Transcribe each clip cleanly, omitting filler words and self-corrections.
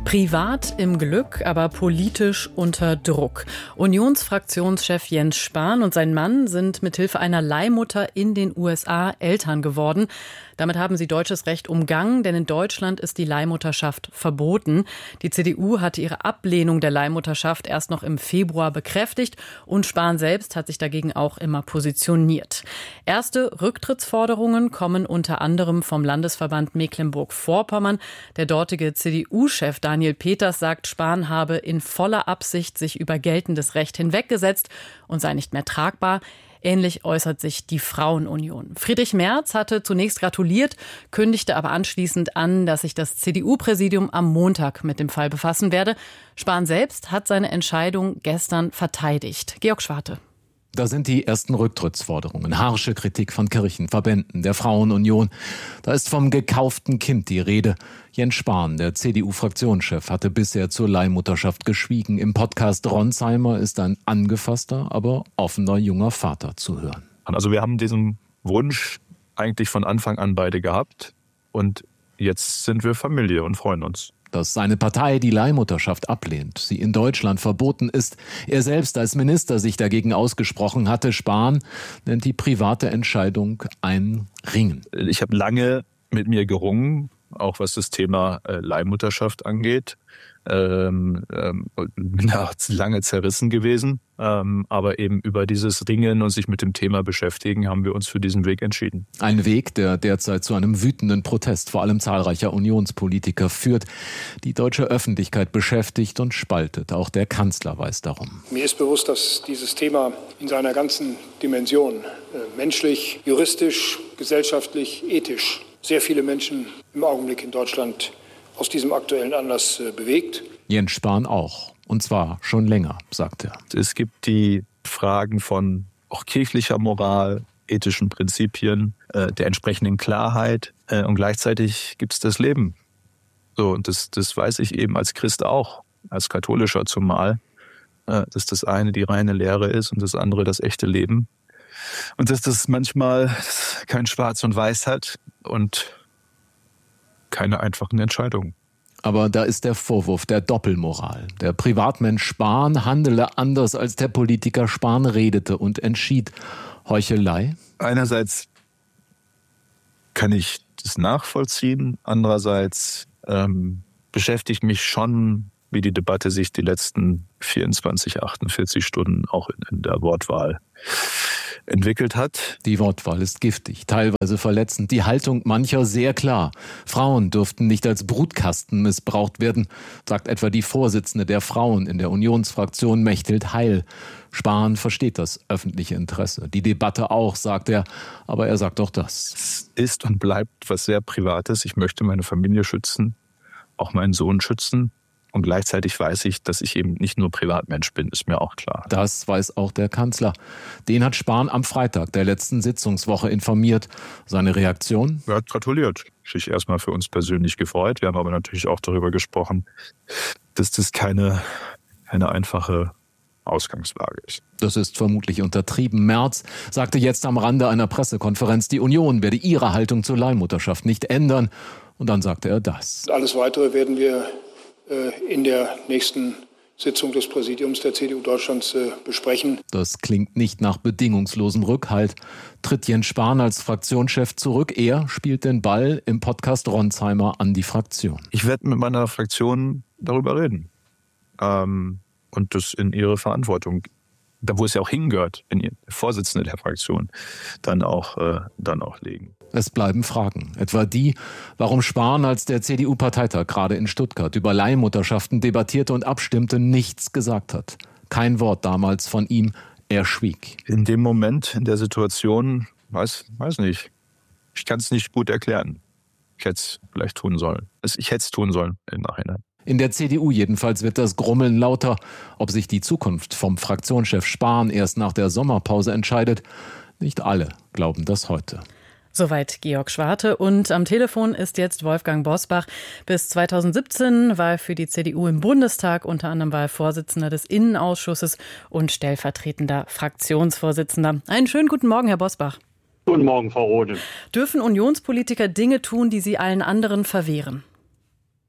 Privat im Glück, aber politisch unter Druck. Unionsfraktionschef Jens Spahn und sein Mann sind mithilfe einer Leihmutter in den USA Eltern geworden. Damit haben sie deutsches Recht umgangen, denn in Deutschland ist die Leihmutterschaft verboten. Die CDU hatte ihre Ablehnung der Leihmutterschaft erst noch im Februar bekräftigt und Spahn selbst hat sich dagegen auch immer positioniert. Erste Rücktrittsforderungen kommen unter anderem vom Landesverband Mecklenburg-Vorpommern. Der dortige CDU-Chef Daniel Peters sagt, Spahn habe in voller Absicht sich über geltendes Recht hinweggesetzt und sei nicht mehr tragbar. Ähnlich äußert sich die Frauenunion. Friedrich Merz hatte zunächst gratuliert, kündigte aber anschließend an, dass sich das CDU-Präsidium am Montag mit dem Fall befassen werde. Spahn selbst hat seine Entscheidung gestern verteidigt. Georg Schwarte. Da sind die ersten Rücktrittsforderungen, harsche Kritik von Kirchen, Verbänden, der Frauenunion. Da ist vom gekauften Kind die Rede. Jens Spahn, der CDU-Fraktionschef, hatte bisher zur Leihmutterschaft geschwiegen. Im Podcast Ronsheimer ist ein angefasster, aber offener junger Vater zu hören. Also wir haben diesen Wunsch eigentlich von Anfang an beide gehabt und jetzt sind wir Familie und freuen uns. Dass seine Partei die Leihmutterschaft ablehnt, sie in Deutschland verboten ist, er selbst als Minister sich dagegen ausgesprochen hatte. Spahn nennt die private Entscheidung ein Ringen. Ich habe lange mit mir gerungen, auch was das Thema Leihmutterschaft angeht. Bin da lange zerrissen gewesen. Aber eben über dieses Ringen und sich mit dem Thema beschäftigen, haben wir uns für diesen Weg entschieden. Ein Weg, der derzeit zu einem wütenden Protest vor allem zahlreicher Unionspolitiker führt, die deutsche Öffentlichkeit beschäftigt und spaltet. Auch der Kanzler weiß darum. Mir ist bewusst, dass dieses Thema in seiner ganzen Dimension, menschlich, juristisch, gesellschaftlich, ethisch, sehr viele Menschen im Augenblick in Deutschland aus diesem aktuellen Anlass bewegt. Jens Spahn auch. Und zwar schon länger, sagt er. Es gibt die Fragen von auch kirchlicher Moral, ethischen Prinzipien, der entsprechenden Klarheit und gleichzeitig gibt es das Leben. So, und das weiß ich eben als Christ auch, als Katholischer zumal, dass das eine die reine Lehre ist und das andere das echte Leben. Und dass das manchmal kein Schwarz und Weiß hat und keine einfachen Entscheidungen. Aber da ist der Vorwurf der Doppelmoral. Der Privatmensch Spahn handele anders, als der Politiker Spahn redete und entschied. Heuchelei? Einerseits kann ich das nachvollziehen. Andererseits beschäftigt mich schon, wie die Debatte sich die letzten 24, 48 Stunden auch in der Wortwahl entwickelt hat. Die Wortwahl ist giftig, teilweise verletzend. Die Haltung mancher sehr klar. Frauen dürften nicht als Brutkasten missbraucht werden, sagt etwa die Vorsitzende der Frauen in der Unionsfraktion Mechthild Heil. Spahn versteht das öffentliche Interesse. Die Debatte auch, sagt er. Aber er sagt auch das. Es ist und bleibt was sehr Privates. Ich möchte meine Familie schützen, auch meinen Sohn schützen. Und gleichzeitig weiß ich, dass ich eben nicht nur Privatmensch bin, ist mir auch klar. Das weiß auch der Kanzler. Den hat Spahn am Freitag der letzten Sitzungswoche informiert. Seine Reaktion? Er hat gratuliert. Sich erstmal für uns persönlich gefreut. Wir haben aber natürlich auch darüber gesprochen, dass das keine einfache Ausgangslage ist. Das ist vermutlich untertrieben. Merz sagte jetzt am Rande einer Pressekonferenz, die Union werde ihre Haltung zur Leihmutterschaft nicht ändern. Und dann sagte er das. Alles Weitere werden wir in der nächsten Sitzung des Präsidiums der CDU Deutschlands besprechen. Das klingt nicht nach bedingungslosem Rückhalt. Tritt Jens Spahn als Fraktionschef zurück? Er spielt den Ball im Podcast Ronsheimer an die Fraktion. Ich werde mit meiner Fraktion darüber reden. Und das in ihre Verantwortung, da wo es ja auch hingehört, in die Vorsitzende der Fraktion, dann auch legen. Es bleiben Fragen, etwa die, warum Spahn, als der CDU-Parteitag gerade in Stuttgart über Leihmutterschaften debattierte und abstimmte, nichts gesagt hat. Kein Wort damals von ihm, er schwieg. In dem Moment, in der Situation, weiß nicht. Ich kann es nicht gut erklären. Ich hätte es vielleicht tun sollen. Ich hätte es tun sollen im Nachhinein. In der CDU jedenfalls wird das Grummeln lauter. Ob sich die Zukunft vom Fraktionschef Spahn erst nach der Sommerpause entscheidet, nicht alle glauben das heute. Soweit Georg Schwarte und am Telefon ist jetzt Wolfgang Bosbach. Bis 2017 war er für die CDU im Bundestag, unter anderem war er Vorsitzender des Innenausschusses und stellvertretender Fraktionsvorsitzender. Einen schönen guten Morgen, Herr Bosbach. Guten Morgen, Frau Rode. Dürfen Unionspolitiker Dinge tun, die sie allen anderen verwehren?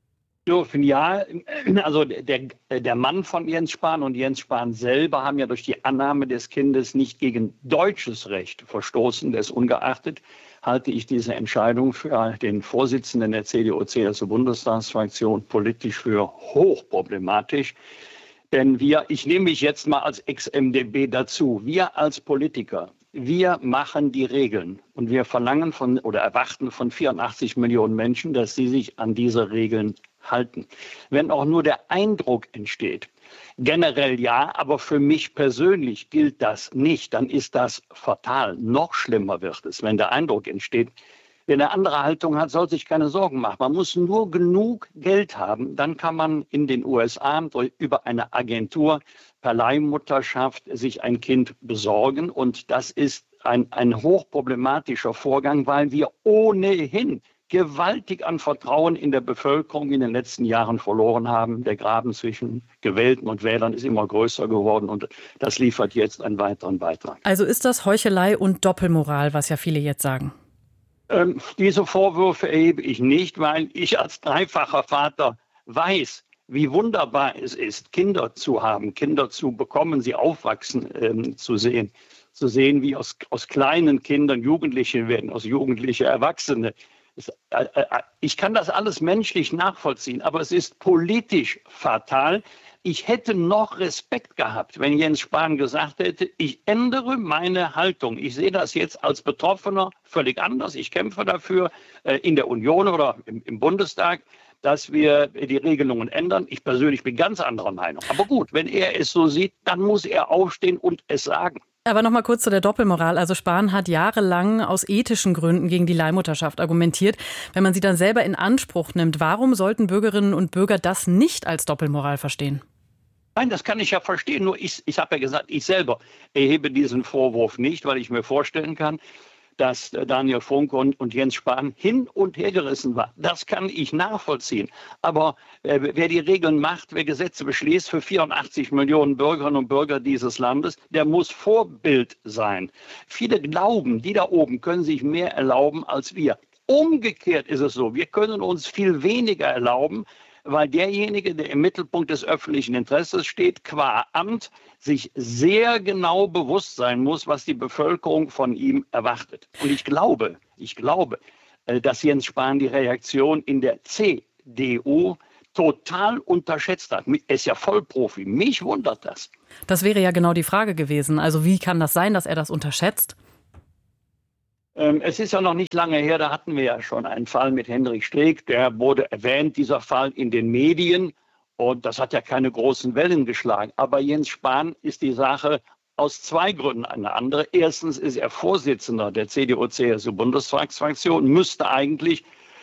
dürfen ja, also der Mann von Jens Spahn und Jens Spahn selber haben ja durch die Annahme des Kindes nicht gegen deutsches Recht verstoßen. Des ungeachtet halte ich diese Entscheidung für den Vorsitzenden der CDU-CSU-Bundestagsfraktion politisch für hochproblematisch. Denn ich nehme mich jetzt mal als Ex-MdB dazu, wir als Politiker, wir machen die Regeln und wir verlangen oder erwarten von 84 Millionen Menschen, dass sie sich an diese Regeln halten. Wenn auch nur der Eindruck entsteht, generell ja, aber für mich persönlich gilt das nicht, dann ist das fatal. Noch schlimmer wird es, wenn der Eindruck entsteht, wer eine andere Haltung hat, soll sich keine Sorgen machen. Man muss nur genug Geld haben, dann kann man in den USA über eine Agentur per Leihmutterschaft sich ein Kind besorgen. Und das ist ein hochproblematischer Vorgang, weil wir ohnehin gewaltig an Vertrauen in der Bevölkerung in den letzten Jahren verloren haben. Der Graben zwischen Gewählten und Wählern ist immer größer geworden und das liefert jetzt einen weiteren Beitrag. Also ist das Heuchelei und Doppelmoral, was ja viele jetzt sagen? Diese Vorwürfe erhebe ich nicht, weil ich als dreifacher Vater weiß, wie wunderbar es ist, Kinder zu haben, Kinder zu bekommen, sie aufwachsen zu sehen, wie aus kleinen Kindern Jugendliche werden, aus Jugendliche Erwachsene. Ich kann das alles menschlich nachvollziehen, aber es ist politisch fatal. Ich hätte noch Respekt gehabt, wenn Jens Spahn gesagt hätte, ich ändere meine Haltung. Ich sehe das jetzt als Betroffener völlig anders. Ich kämpfe dafür in der Union oder im Bundestag, dass wir die Regelungen ändern. Ich persönlich bin ganz anderer Meinung. Aber gut, wenn er es so sieht, dann muss er aufstehen und es sagen. Aber noch mal kurz zu der Doppelmoral. Also Spahn hat jahrelang aus ethischen Gründen gegen die Leihmutterschaft argumentiert. Wenn man sie dann selber in Anspruch nimmt, warum sollten Bürgerinnen und Bürger das nicht als Doppelmoral verstehen? Nein, das kann ich ja verstehen. Nur ich habe ja gesagt, ich selber erhebe diesen Vorwurf nicht, weil ich mir vorstellen kann, dass Daniel Funke und Jens Spahn hin und her gerissen war. Das kann ich nachvollziehen. Aber wer die Regeln macht, wer Gesetze beschließt für 84 Millionen Bürgerinnen und Bürger dieses Landes, der muss Vorbild sein. Viele glauben, die da oben können sich mehr erlauben als wir. Umgekehrt ist es so, wir können uns viel weniger erlauben, weil derjenige, der im Mittelpunkt des öffentlichen Interesses steht, qua Amt, sich sehr genau bewusst sein muss, was die Bevölkerung von ihm erwartet. Und ich glaube, dass Jens Spahn die Reaktion in der CDU total unterschätzt hat. Er ist ja Vollprofi. Mich wundert das. Das wäre ja genau die Frage gewesen. Also wie kann das sein, dass er das unterschätzt? Es ist ja noch nicht lange her, da hatten wir ja schon einen Fall mit Hendrik Streeck, der wurde erwähnt, dieser Fall in den Medien und das hat ja keine großen Wellen geschlagen. Aber Jens Spahn ist die Sache aus zwei Gründen eine andere. Erstens ist er Vorsitzender der CDU-CSU-Bundestagsfraktion, müsste eigentlich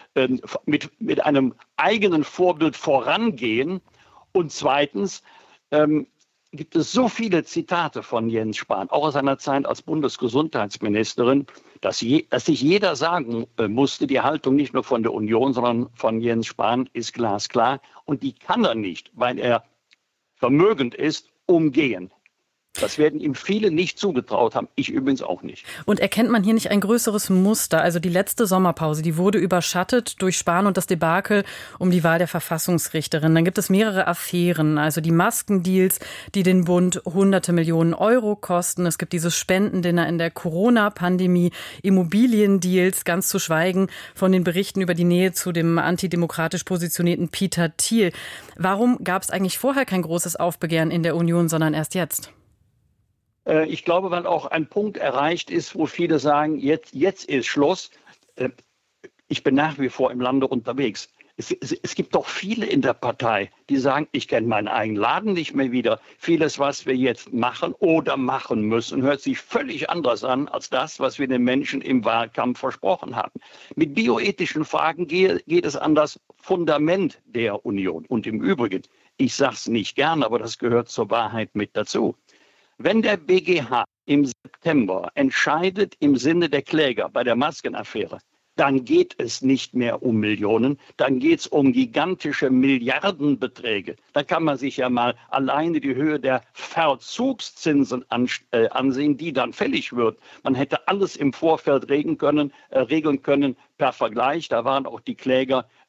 mit einem eigenen Vorbild vorangehen und zweitens gibt es so viele Zitate von Jens Spahn, auch aus seiner Zeit als Bundesgesundheitsministerin, dass sich jeder sagen musste, die Haltung nicht nur von der Union, sondern von Jens Spahn ist glasklar. Und die kann er nicht, weil er vermögend ist, umgehen. Das werden ihm viele nicht zugetraut haben, ich übrigens auch nicht. Und erkennt man hier nicht ein größeres Muster? Also die letzte Sommerpause, die wurde überschattet durch Spahn und das Debakel um die Wahl der Verfassungsrichterin. Dann gibt es mehrere Affären, also die Maskendeals, die den Bund hunderte Millionen Euro kosten. Es gibt dieses Spendendinner in der Corona-Pandemie, Immobiliendeals, ganz zu schweigen von den Berichten über die Nähe zu dem antidemokratisch positionierten Peter Thiel. Warum gab es eigentlich vorher kein großes Aufbegehren in der Union, sondern erst jetzt? Ich glaube, weil auch ein Punkt erreicht ist, wo viele sagen, jetzt ist Schluss. Ich bin nach wie vor im Lande unterwegs. Es gibt doch viele in der Partei, die sagen, ich kenne meinen eigenen Laden nicht mehr wieder. Vieles, was wir jetzt machen oder machen müssen, hört sich völlig anders an als das, was wir den Menschen im Wahlkampf versprochen haben. Mit bioethischen Fragen geht es an das Fundament der Union. Und im Übrigen, ich sage es nicht gern, aber das gehört zur Wahrheit mit dazu. Wenn der BGH im September entscheidet im Sinne der Kläger bei der Maskenaffäre, dann geht es nicht mehr um Millionen, dann geht es um gigantische Milliardenbeträge. Da kann man sich ja mal alleine die Höhe der Verzugszinsen ansehen, die dann fällig wird. Man hätte alles im Vorfeld regeln können per Vergleich. Da waren auch die Kläger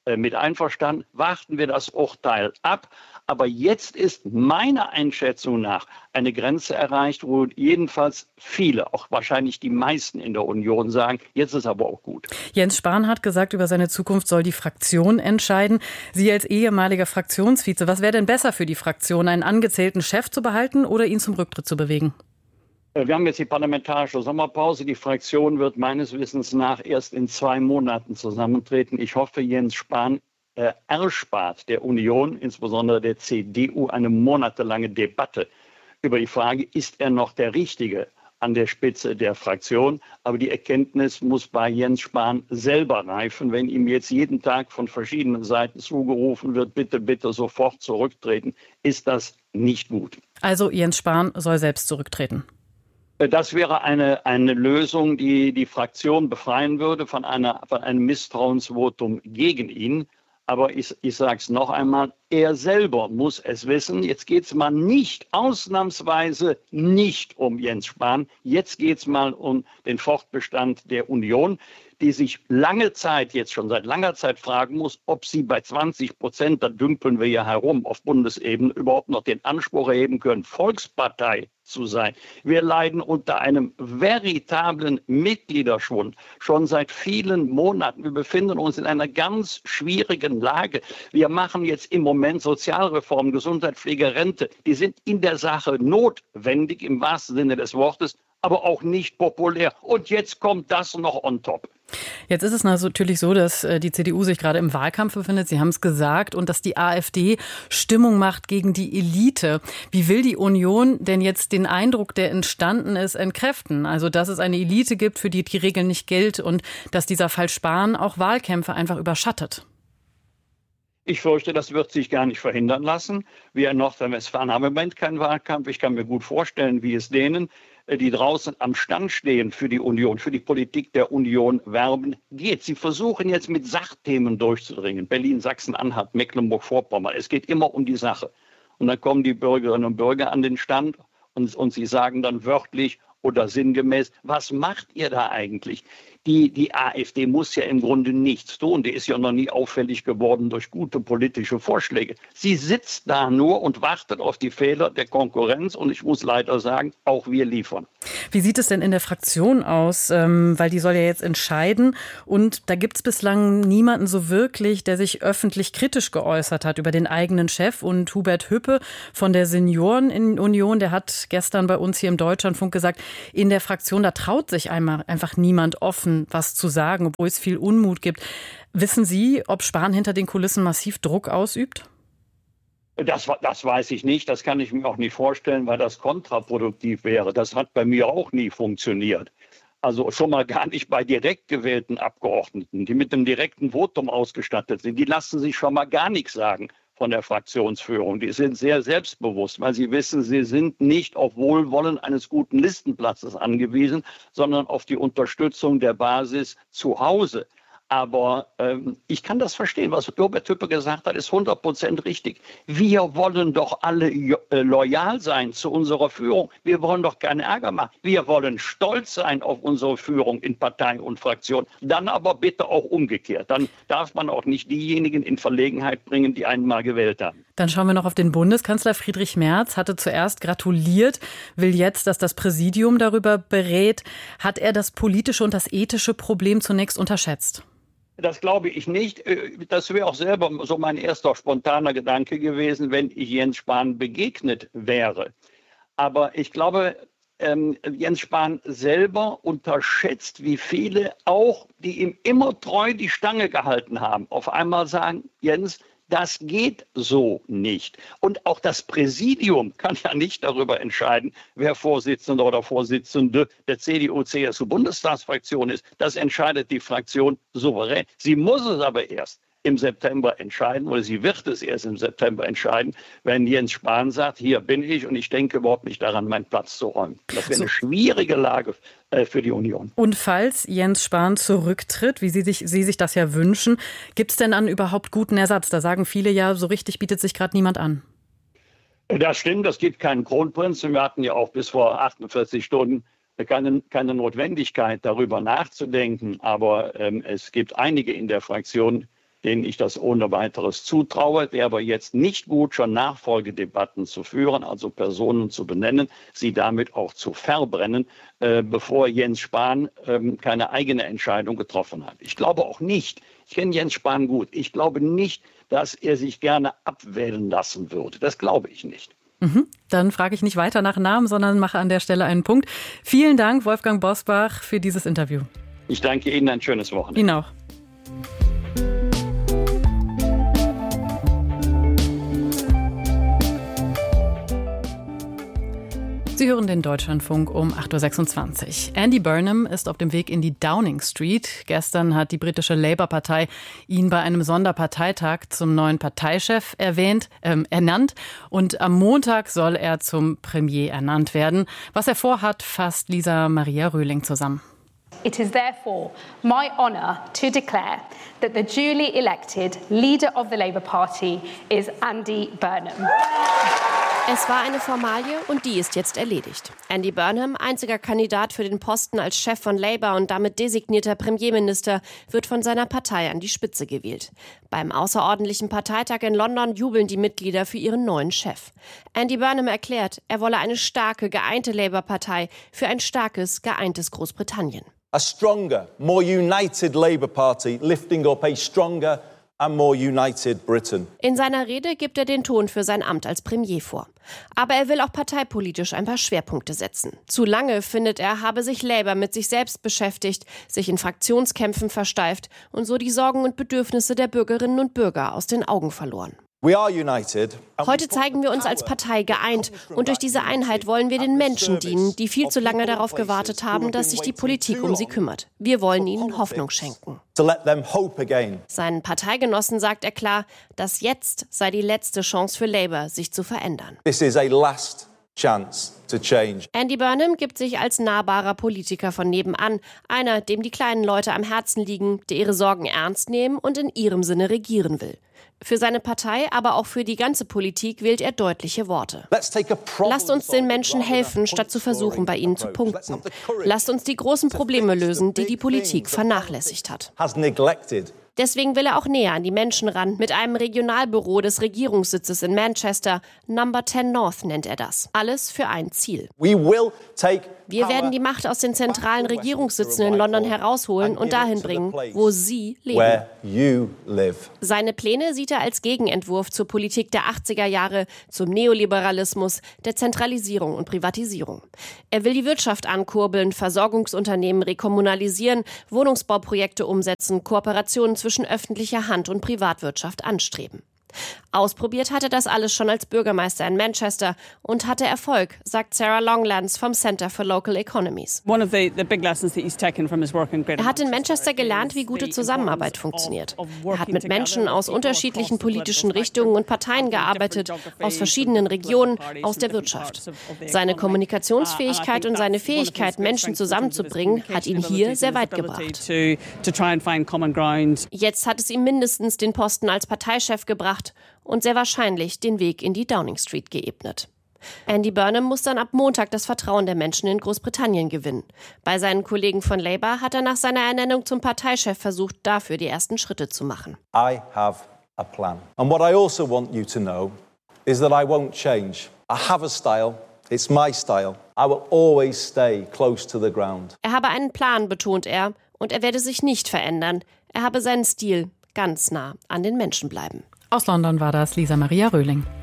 mit einverstanden. Warten wir das Urteil ab. Aber jetzt ist meiner Einschätzung nach eine Grenze erreicht, wo jedenfalls viele, auch wahrscheinlich die meisten in der Union sagen, jetzt ist aber auch gut. Jens Spahn hat gesagt, über seine Zukunft soll die Fraktion entscheiden. Sie als ehemaliger Fraktionsvize, was wäre denn besser für die Fraktion, einen angezählten Chef zu behalten oder ihn zum Rücktritt zu bewegen? Wir haben jetzt die parlamentarische Sommerpause. Die Fraktion wird meines Wissens nach erst in 2 Monaten zusammentreten. Ich hoffe, Jens Spahn erspart der Union, insbesondere der CDU, eine monatelange Debatte über die Frage, ist er noch der Richtige an der Spitze der Fraktion? Aber die Erkenntnis muss bei Jens Spahn selber reifen. Wenn ihm jetzt jeden Tag von verschiedenen Seiten zugerufen wird, bitte, bitte sofort zurücktreten, ist das nicht gut. Also Jens Spahn soll selbst zurücktreten. Das wäre eine Lösung, die die Fraktion befreien würde von einem Misstrauensvotum gegen ihn. Aber ich sage es noch einmal, er selber muss es wissen. Jetzt geht es mal ausnahmsweise nicht um Jens Spahn. Jetzt geht es mal um den Fortbestand der Union, die sich schon seit langer Zeit fragen muss, ob sie bei 20%, da dümpeln wir ja herum auf Bundesebene, überhaupt noch den Anspruch erheben können, Volkspartei zu sein. Wir leiden unter einem veritablen Mitgliederschwund schon seit vielen Monaten. Wir befinden uns in einer ganz schwierigen Lage. Wir machen jetzt im Moment Sozialreformen, Gesundheit, Pflege, Rente. Die sind in der Sache notwendig im wahrsten Sinne des Wortes, aber auch nicht populär. Und jetzt kommt das noch on top. Jetzt ist es natürlich so, dass die CDU sich gerade im Wahlkampf befindet. Sie haben es gesagt. Und dass die AfD Stimmung macht gegen die Elite. Wie will die Union denn jetzt den Eindruck, der entstanden ist, entkräften? Also, dass es eine Elite gibt, für die die Regeln nicht gilt und dass dieser Fall Spahn auch Wahlkämpfe einfach überschattet. Ich fürchte, das wird sich gar nicht verhindern lassen. Wir in Nordrhein-Westfalen haben im Moment keinen Wahlkampf. Ich kann mir gut vorstellen, wie es denen, die draußen am Stand stehen für die Union, für die Politik der Union werben, geht. Sie versuchen jetzt mit Sachthemen durchzudringen. Berlin, Sachsen-Anhalt, Mecklenburg-Vorpommern. Es geht immer um die Sache. Und dann kommen die Bürgerinnen und Bürger an den Stand und sie sagen dann wörtlich oder sinngemäß, was macht ihr da eigentlich? Die AfD muss ja im Grunde nichts tun. Die ist ja noch nie auffällig geworden durch gute politische Vorschläge. Sie sitzt da nur und wartet auf die Fehler der Konkurrenz. Und ich muss leider sagen, auch wir liefern. Wie sieht es denn in der Fraktion aus? Weil die soll ja jetzt entscheiden. Und da gibt es bislang niemanden so wirklich, der sich öffentlich kritisch geäußert hat über den eigenen Chef. Und Hubert Hüppe von der Seniorenunion, der hat gestern bei uns hier im Deutschlandfunk gesagt, in der Fraktion, da traut sich einfach niemand offen was zu sagen, obwohl es viel Unmut gibt. Wissen Sie, ob Spahn hinter den Kulissen massiv Druck ausübt? Das weiß ich nicht. Das kann ich mir auch nicht vorstellen, weil das kontraproduktiv wäre. Das hat bei mir auch nie funktioniert. Also schon mal gar nicht bei direkt gewählten Abgeordneten, die mit einem direkten Votum ausgestattet sind. Die lassen sich schon mal gar nichts sagen von der Fraktionsführung. Die sind sehr selbstbewusst, weil sie wissen, sie sind nicht auf Wohlwollen eines guten Listenplatzes angewiesen, sondern auf die Unterstützung der Basis zu Hause. Aber ich kann das verstehen, was Hubert Hüppe gesagt hat, ist 100% richtig. Wir wollen doch alle loyal sein zu unserer Führung. Wir wollen doch keinen Ärger machen. Wir wollen stolz sein auf unsere Führung in Partei und Fraktion. Dann aber bitte auch umgekehrt. Dann darf man auch nicht diejenigen in Verlegenheit bringen, die einen mal gewählt haben. Dann schauen wir noch auf den Bundeskanzler. Friedrich Merz hatte zuerst gratuliert, will jetzt, dass das Präsidium darüber berät. Hat er das politische und das ethische Problem zunächst unterschätzt? Das glaube ich nicht. Das wäre auch selber so mein erster spontaner Gedanke gewesen, wenn ich Jens Spahn begegnet wäre. Aber ich glaube, Jens Spahn selber unterschätzt, wie viele auch, die ihm immer treu die Stange gehalten haben, auf einmal sagen, Jens, das geht so nicht. Und auch das Präsidium kann ja nicht darüber entscheiden, wer Vorsitzender oder Vorsitzende der CDU-CSU-Bundestagsfraktion ist. Das entscheidet die Fraktion souverän. Sie muss es aber erst im September entscheiden, oder sie wird es erst im September entscheiden, wenn Jens Spahn sagt, hier bin ich und ich denke überhaupt nicht daran, meinen Platz zu räumen. Das wäre eine schwierige Lage für die Union. Und falls Jens Spahn zurücktritt, wie Sie sich das ja wünschen, gibt es denn dann überhaupt guten Ersatz? Da sagen viele ja, so richtig bietet sich gerade niemand an. Das stimmt, das gibt keinen Kronprinzen. Wir hatten ja auch bis vor 48 Stunden keine Notwendigkeit, darüber nachzudenken. Aber es gibt einige in der Fraktion, denen ich das ohne weiteres zutraue. Wäre aber jetzt nicht gut, schon Nachfolgedebatten zu führen, also Personen zu benennen, sie damit auch zu verbrennen, bevor Jens Spahn keine eigene Entscheidung getroffen hat. Ich glaube auch nicht, ich kenne Jens Spahn gut, ich glaube nicht, dass er sich gerne abwählen lassen würde. Das glaube ich nicht. Dann frage ich nicht weiter nach Namen, sondern mache an der Stelle einen Punkt. Vielen Dank, Wolfgang Bosbach, für dieses Interview. Ich danke Ihnen, ein schönes Wochenende. Ihnen auch. Sie hören den Deutschlandfunk um 8.26 Uhr. Andy Burnham ist auf dem Weg in die Downing Street. Gestern hat die britische Labour-Partei ihn bei einem Sonderparteitag zum neuen Parteichef ernannt. Und am Montag soll er zum Premier ernannt werden. Was er vorhat, fasst Lisa Maria Röhling zusammen. It is therefore my honour to declare that the duly elected leader of the Labour Party is Andy Burnham. Es war eine Formalie und die ist jetzt erledigt. Andy Burnham, einziger Kandidat für den Posten als Chef von Labour und damit designierter Premierminister, wird von seiner Partei an die Spitze gewählt. Beim außerordentlichen Parteitag in London jubeln die Mitglieder für ihren neuen Chef. Andy Burnham erklärt, er wolle eine starke, geeinte Labour-Partei für ein starkes, geeintes Großbritannien. A stronger, more united Labour Party lifting up a stronger and more united Britain. In seiner Rede gibt er den Ton für sein Amt als Premier vor. Aber er will auch parteipolitisch ein paar Schwerpunkte setzen. Zu lange, findet er, habe sich Labour mit sich selbst beschäftigt, sich in Fraktionskämpfen versteift und so die Sorgen und Bedürfnisse der Bürgerinnen und Bürger aus den Augen verloren. Heute zeigen wir uns als Partei geeint und durch diese Einheit wollen wir den Menschen dienen, die viel zu lange darauf gewartet haben, dass sich die Politik um sie kümmert. Wir wollen ihnen Hoffnung schenken. Seinen Parteigenossen sagt er klar, dass jetzt sei die letzte Chance für Labour, sich zu verändern. Andy Burnham gibt sich als nahbarer Politiker von nebenan, einer, dem die kleinen Leute am Herzen liegen, der ihre Sorgen ernst nehmen und in ihrem Sinne regieren will. Für seine Partei, aber auch für die ganze Politik wählt er deutliche Worte. Lasst uns den Menschen helfen, statt zu versuchen, bei ihnen zu punkten. Lasst uns die großen Probleme lösen, die die Politik vernachlässigt hat. Deswegen will er auch näher an die Menschen ran, mit einem Regionalbüro des Regierungssitzes in Manchester. Number 10 North nennt er das. Alles für ein Ziel. Wir werden die Macht aus den zentralen Regierungssitzen in London herausholen und dahin bringen, wo Sie leben. Seine Pläne sieht er als Gegenentwurf zur Politik der 80er Jahre, zum Neoliberalismus, der Zentralisierung und Privatisierung. Er will die Wirtschaft ankurbeln, Versorgungsunternehmen rekommunalisieren, Wohnungsbauprojekte umsetzen, Kooperationen zwischen öffentlicher Hand und Privatwirtschaft anstreben. Ausprobiert hatte das alles schon als Bürgermeister in Manchester und hatte Erfolg, sagt Sarah Longlands vom Center for Local Economies. Er hat in Manchester gelernt, wie gute Zusammenarbeit funktioniert. Er hat mit Menschen aus unterschiedlichen politischen Richtungen und Parteien gearbeitet, aus verschiedenen Regionen, aus der Wirtschaft. Seine Kommunikationsfähigkeit und seine Fähigkeit, Menschen zusammenzubringen, hat ihn hier sehr weit gebracht. Jetzt hat es ihm mindestens den Posten als Parteichef gebracht und sehr wahrscheinlich den Weg in die Downing Street geebnet. Andy Burnham muss dann ab Montag das Vertrauen der Menschen in Großbritannien gewinnen. Bei seinen Kollegen von Labour hat er nach seiner Ernennung zum Parteichef versucht, dafür die ersten Schritte zu machen. I have a plan. And what I also want you to know is that I won't change. I have a style. It's my style. I will always stay close to the ground. Er habe einen Plan, betont er, und er werde sich nicht verändern. Er habe seinen Stil, ganz nah an den Menschen bleiben. Aus London war das Lisa Maria Röhling.